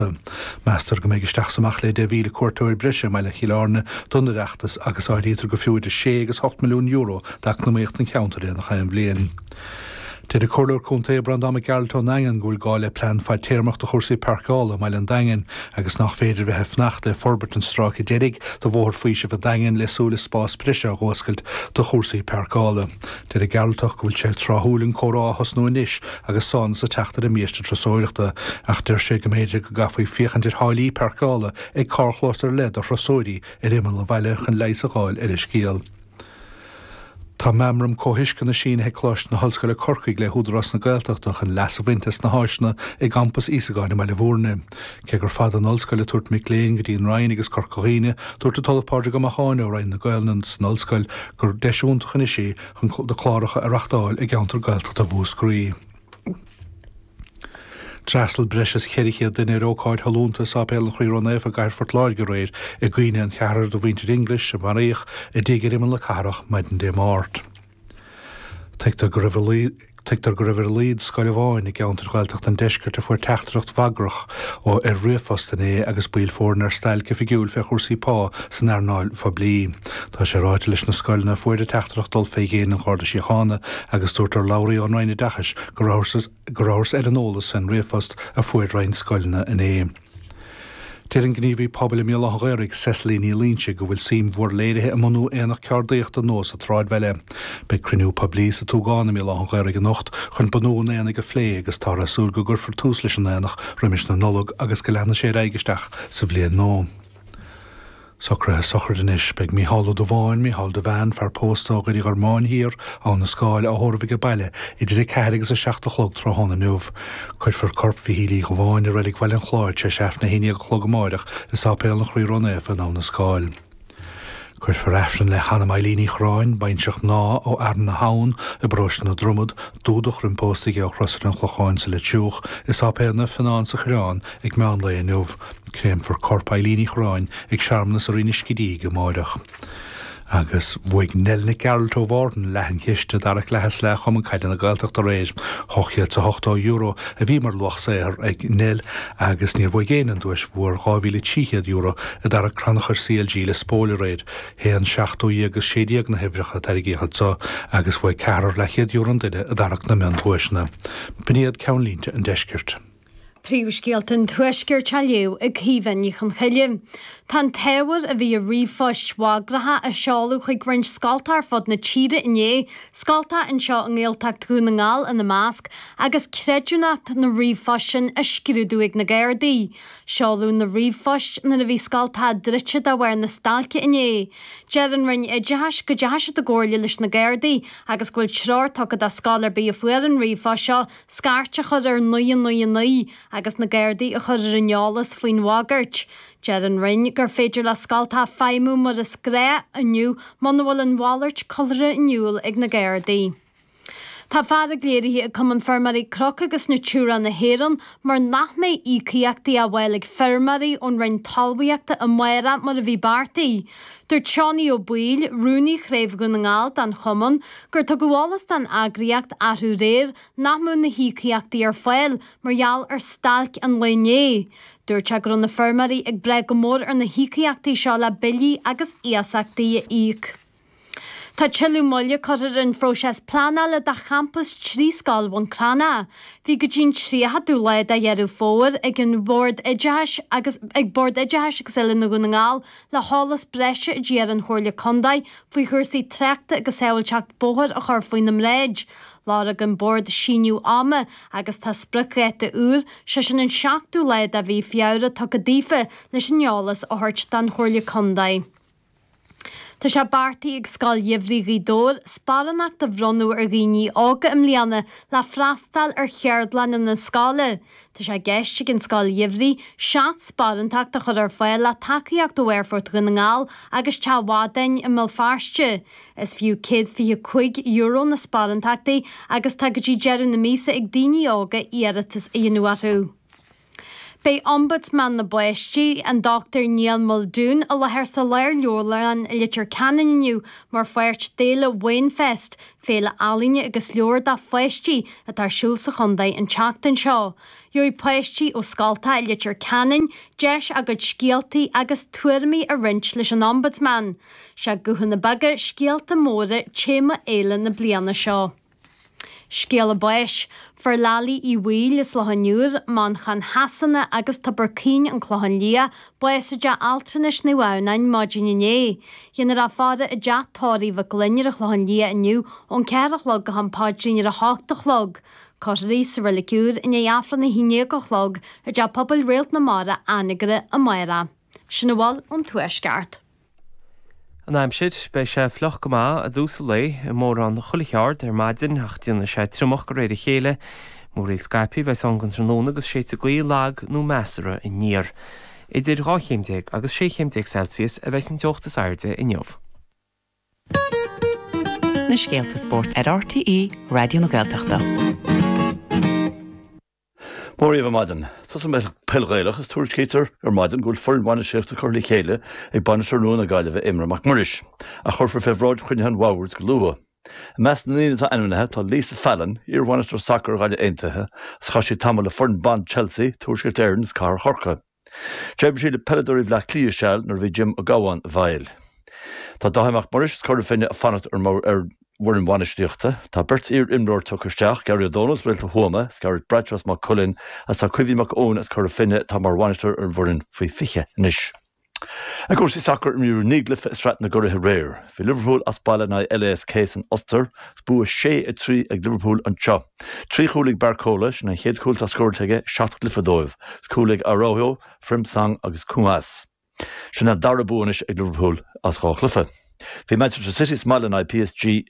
Meastar go méid isteach samach le de bhíle cuairteoir brise meile chiileárne donnareachtas agus áirítar go fiúid 6.8 milliún euro daach na méocht an counter nach chaim bblion. Téidir chorlóir chunta brandam Geraltón Daingean gúil gáil plan fáid téirmeach do chórsaí parcála meile an Daingean agus nach féidir bheit hefnacht le forbert an stráic i déig do bhór faoise bh Daingean le súla spás brise a ghoscailt do chórsaí parcála. Téidir Geraltach gúil sé tráthúlann chorá hosnú inis agus sána sa teachtar a míiste trasóireachta ach deir sé go méidir go gafaí fiochantir hálaí parcála ag carchlóstar le do frasóirí ar imime le bhaile chun leis a gáil ar is cíal. Tá memram cóhiisce na sin heicláist na hallscoile Corcaigh le húdarrás na Gaeltachtach an leas a bhaintas na háisna ag campus Ísagáin meile bhórne. Cé gur fad an hallscoile tuairt Mic Léinn go dtíon Ryan agus Corcaghaine tuairt a talamh go macháine ó Ryan na Gaelnan san hallscoil gur deisiúntachan is sé chun do chláracha arachtáil ag geantar Gaeltacht a bhúscrí. Drasal breis cheriche den róáid halúnta sápéil chuírónéh a gaiir fortláid go réir i gcuine an chearar do Winter English a maríoch i ddígur imime le carach maidin dé márt. Teictar go raibh líd scoilháin i geantar Gaeltacht an deisceart a fuair teachtareacht bhagrach ó ar riamhfostan é agus buil fórn ar stail go figiúil fe chórsaí pá san airnáil fa blií. Tá sé ráite leis na scoilna fuair a teachtareacht dul fé géan an cháda síochána agus dúirtar Lauraí an Rhaine Dachas go ráhars ar an ólas fan riamhfost a fuair Rhain scoilna in é. Téir an gníomhí pobl i míle ghairig seslíní línse go bhfuil sim mhór léirithe a manú éanach ceardaíocht a nós a tráid bheile. Be crinú poblí sa túgána míle ghairig an nocht chun banún éana go phlé agus tá asúl go gur for tús leis an éanach rimis na nolog agus go leanna sé réigeisteach sa bblion nó. Socrathe sochar den is beag Mícheál do bháin Mícheál de bhean fear póstá go dtí Armáin hir an na scáil a thormhí go baile idir ceir agus a 6 chlog tro hána nuamh. Chuir for corp fi hílí go bháin a rélig bhil an chláir sé seafna híine go chlog máireach is ápéal nach chuírónéh an ná na scáil. Chuir for efran le Hanna Mailíní chráin bainseach ná ó airn na hán a bros na drumad dúdach rin póstaigh ó chrosar an chlocháin sa le tiúch is ápéal na fanán sa chráin ag meán le a nuamh. Créim for corp Mailíní chráin ag seaamnas a rinne scidí go máireach. Agus bhuaig nelna Geraltó bhórdan lehan chiiste darach lehas le chum an caiidan na Gaeltacht a réir hochiad sa 8 euro a bhí mar loch séir ag nel agus níor bhuaig éan dúis bhuair 2,000 euro a darach cranachar CLG le spóla réir héan 6 agus 7 na hebhrecha tarigíchad sa agus bhuaig carar le 100 euro an duine a darach na mean dúisna. Bníad ceann línte an deiscirt. Príomhscéaltain tuaisceir tealiú ag híhann chun chuile. Tá téhar a bhí a riomhfáist svágratha a seáú chuig rinn scaltar fod na tíre inné, scalta an seo an ggéalteacht trú na ngáil in na másc agus creidúnacht na riomhfáistin a scrúdú ag na Gairdaí. Seáú na riomhfáist na bhí scalta drite a bhhair na stalce inné. Dearan rinn ideas go deise do ggóirla leis na Gairdaí agus bhfuil treir tugad a scálar bí a fuair an riomhfáisio scarte chud ar 9 agus na Gairdaí a chur rinneolalas faoin mhagairt. Dearan rinn gur féidir le scalta feimú mar a scré aniu man bhfuil an bhálairt colra aniuil ag na Gairdaí. Tá fear a gléirithe a cuman fermarí croc agus na túra na héan mar nach mé íciachtaí a bhfuil ag fermarí ón rinn talmhaíochta a muire mar a bhí bartaí. Dúirt Seánaí Ó Baoil, Rúnaí chréibh go na ngáil dan chuman gur tá gomhálas dan agraíocht athú réir nach mú na híciachtaí ar fáil margheall ar stalc an léné. Dúirt gur na fermarí ag bre go mór ar na híciachtaí seo le bilí agus íasachtaí íc. Tá tiilú moille chuir an phróiseas planál de campus trí scáilhain Crana. Bhí go dtín tríotha dúlaid a dhearú fóir ag an bord ideas agus eile na gona ngáil le hálas breise a ddíar an chóirla condaid faoi chuirsaí treachta agus saoilteacht bóthir a chur faoin am réid. Lára an bord síniú ama agus tá spruchéte úr se sin an 7 leid a bhí fiára tu go ddífa leis an neolalas a thuirt den chóirla condaid. Tá sé bartaí ag scáil dhéimhrí dór, sparanach de bhronú ar ghaoine ága im líana le freastal ar cheardlan in na scála. Tá sé geiste gin scáil dhéimhrí, seat sparanach de chud ar fáil le takeíocht do bhhairfort go na ngáil agus tehádain i mil fearste. Is fiú céad fi €5 na sparantachtaí agus tá go dtí dearú na mísa ag daoine ága iarratas a dhéanú arú. Bei ombudsman na Buishtí an Dr. Neil Muldoon a lethir sa léir leorlan a litir canan inniu mar foirt déile Wainfest féle alíne agus leor da Buishtí a tarsúil sa chundaid an teachtain seo. Joi Buishtí ó Scalta a litir canan, deis agad scialtaí agus tuairmí a rint leis an ombudsman. Se guhan na baga scialta móra téma éile na bliana seo. Scéal a Buis, for lalaí I bhuail is lehanúr man chan hasanna agus tabarcín an clohan lia, Buis a de altranis na bhanain máidíné. Dhéanaar a fáda a deatáirí bh glunnear a clohan lia aniu ón ceirachlog go hampáidín ar a háchtachlog. Cosrí sa rilicúr in éafran na híine go chlog a de pobl réalt na mara anigre a maira. Sinna bháil an tuaisceart. An aimsid bei sé floch go má a dúsa lei mór an chulicheart maidin ach díanana sé trumach go réidir chéile mór réil Skype bheits an gan tróna agus sé a gaí lag nó measara in níor. Idir 2 agus 6 Celsius a bheits an teochtas airde in jobh. Na Scéalta Sport ar RTE Radio na Gaeltachta. Mór Eva Maiden, Tás an pelgéilech is túircéitar Maiden gúil fornbáine séfta chuirlaí chéile ag banisir nóna gaiileh Imre McMurris, a churfar febhráid chuinehan Wowers go luha. Meas na níonatá anúnathe tá Lisa Fallon ar bhainistear soccer gaile aontaithe sa chaisí tamil le fornbán Chelsea túircéirt éirins car chorcha. Deib sí le peladóirí bhleach clí seall nar bhí Jim a gáháin bhail. Tá Dáthach Murris chuir finne a fanat ar mór ar bhuirin bhainisteochta, Tá bert ar imróir tuchasteach Gary O'Donnell réalta thuama, Scarlett Bratras má Cullen as tá cuimhí mac ón as chuir finne tá mar bhainisteir ar bhuirin faoi fiche inis. A gúir sí soccer miúr níglah strat na gorathe réir. Fi Liverpool as baile na LASK san Ulster, spú 6-3 ag Liverpool an seo. 3 chúlaigh Barcola sin an chéad chúlta scóirteige 7 glyfadóibh, scúlaigh Arroyo, Frimsang agus Cumas. Sin na dara búanis ag Liverpool as cháchlifa. Bhí Manchester City smaile na PSG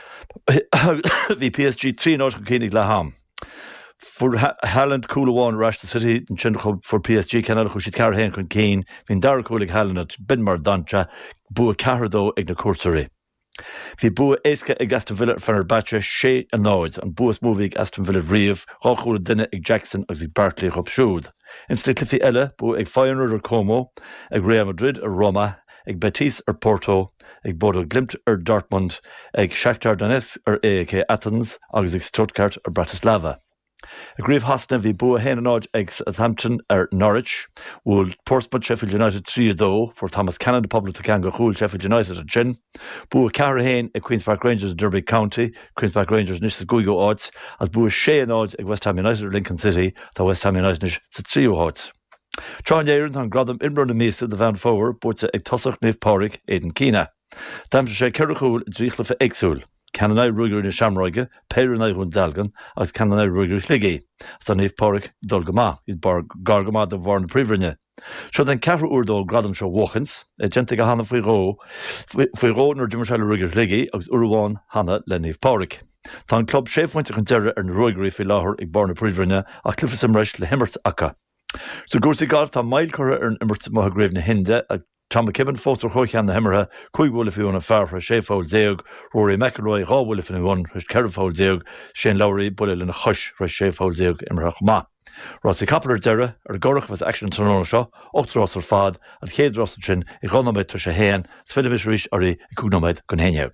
bhí PSG 3-0 go cínig le ham. For Haaland cúlaháin ras the City an sin for PSG canal chu siad cear héin chun céin, hín dara cúlaigh Haaland at bin mar danse bua cehardó ag na cuairtaí. Bhí bua éasca ag Aston Villa fannar batre 6-0 an buas mómhaigh Aston Villa riamh ráchúla duine ag Jackson agus ag Barkley chop siúd. In Slichlifi eile bua ag Feyenoord ar Como, ag Real Madrid ar Roma, ag Betis ar Porto, ag Bodo Glimt ar Dortmund, ag Shakhtar Donetsk ar AEK Athens agus ag Stuttgart ar Bratislava. Ag riamh hasna bhí bua héanaáid ag Southampton ar Norwich, bhfuil Portsmouth Sheffield United 3-2 for Thomas Cannon Public to go chúil Sheffield United ar gin, bua ceara héin ag Queen's Park Rangers Derby County, Queen's Park Rangers níos sa gúigó áit, as bua 6-0 ag West Ham United ar Lincoln City, tá West Ham United níos sa 3 áit. Tráin éireann an gradam imbrú na mísa de bhean fómhar búirte ag tosach níomh páric éidir Cína. Dáimsa sé ceir chúil dríchla éagsúil. Canna ruigur na Shamroige, Péir na chun dalgan, agus canna ruigur chligaí. Tá níomh páric dul go má, iad bar gargamá do bhar na príomhrinne. Seo den ceathar úrdó gradam seo Wachans, genta go hána faoi ró nar dimar se le ruigur chligaí agus uruháin hána le níomh páric. Tá an club 6 pointe chun deire ar na ruigirí faoi láthair ag bar na príomhrinne a clufa sam reis le himmert acha. So gúirsaí gáil tá mail chura ar an immert mo gréibh na Hinde ag Tá Kibben fótar chóichan na himmarthe chuighúla fiúna fearra séfáil déag Rory McIlroy ráhúla fin bhain ris ceirfáil déag Shane Lowry bula le na chuis ris séfáil déag imreach má. Rossi Kappeler deire ar gorach was action tróna seo 8 rás ar fad an chéad rás sin I ghanamid tar sé héan sfidivis ríis arí I cúgnamid gon héineag.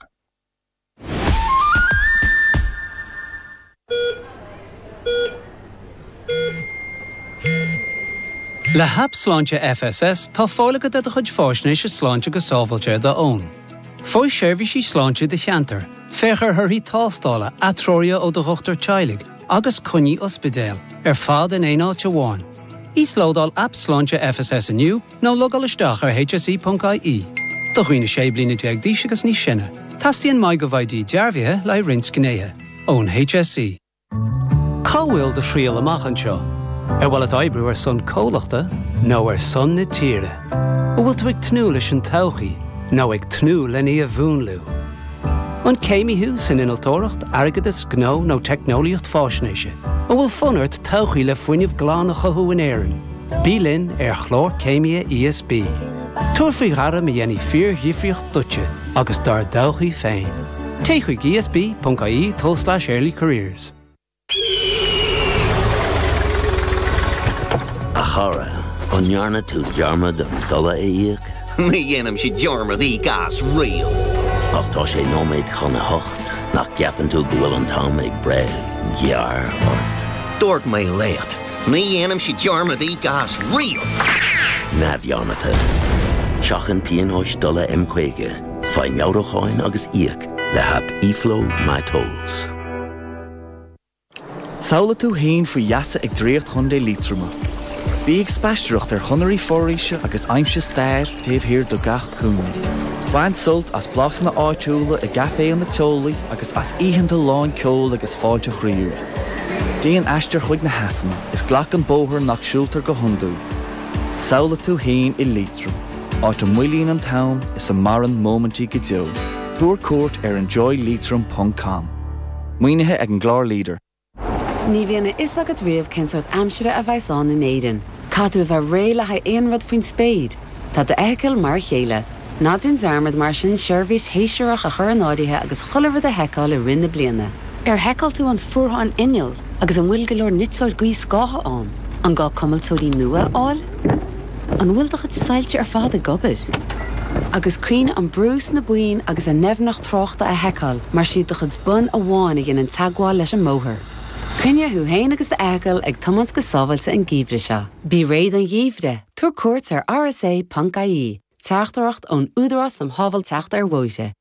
Le hap sláinte FSS tá fálacha de chud fáisnéis is sláinte go sábhailte de ón. Fói seirbhí sí sláinte de cheantar, féchar thuirí tástála atrória ó do chochtar teilig agus cuní ospidéal fad in éáilte bháin. Ís lódáil app sláinte FSS aniu nó logal isteach ar hse.ie. Do chuoine sé blina deag díos agus ní sinne. Tastíonn maith go bhaidí dearbhithe le rins gnéithe ón HSE. Cáhfuil de shrial amach anseo. Bhfuil it oibrú ar son cólachta, nó ar son na tíre. Bhfuil tú ag tnú leis an tochaí, nó ag tnú le ní a bhúnlú. An céimiú san inaltóireacht airgeadas gná nó technoliacht fáisnéise. Bhfuil funart tochaí le foiineamh gláán a chothú in éireann. Bílinn ar chlór céimia ESB. Tuair faoi ghara me dhéanaí fíor dhífriocht dúite agus dar dóchaí féin. Téigh ESB.ie/early careers. chara, onjarna tú dearmad an dola éig. Mi dhéanam si dearmad í gas rial. Ach tá sé nóméid chuna hocht, nach gapan tú gwyl an tam ag bre, gear ort. Dúirt mé lécht. Mi dhéanam si dearmad í gas rial. Na bhearmata. Seachan píon hois dola M-Quaige, fai meawracháin agus íoc le hap iflo my tolls. Saola tú hain faoi jasa ag dréocht chundé lítrama. Bí ag speisteocht chunarí fóréise agus aimse stair taobh hir do gach cúna. Bhain sult as plasanna áitiúla i gafé an na teolaí agus as íhananta láin ceol agus fáilte chríir. Déan eistear chuig na hasanna is ghlach an bóthar nach siúltar go hundú. Saola tú hain I lítram. Áit an muilín an town is a maran momentí go deo. Túair cuairt enjoylítram.com. Muoinethe ag an glár líder. Ní bhíonna is agad riamh cinsort amsire a bhaisán in éidean. Cadú bheith réile ha éonrad faoin spéid. Tá de eiceil mar chéile. Nádin zarmad mar sin seirbhís héisiúach a chur an áirithe agus cholamhar de heiceáil I rinne bliana. Heiceáil tú an fuartha an inneal agus an bhfuil go leor nitsáid gaí scátha an. An gá cumiltóirí nua áil. An bhfuil do chud sailte fad a gobad. Agus crín an brús na buin agus a nefnach tráchta a heiceáil mar siad do chud bun a bháin ag an tagháil leis an móthir. Crinne hu hain agus de eiceil ag tomans go sábhailte an gíomhre seo. Bí réad an gíomhre, túair cuairt ar RSA.ie, teachtareacht ón údarás am hábhail teacht ar bhuaite.